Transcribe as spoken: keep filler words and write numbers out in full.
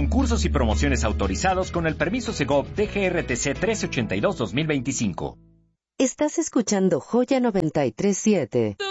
Concursos y promociones autorizados con el permiso Segov D G R T C trescientos ochenta y dos guion dos mil veinticinco. Estás escuchando Joya noventa y tres punto siete.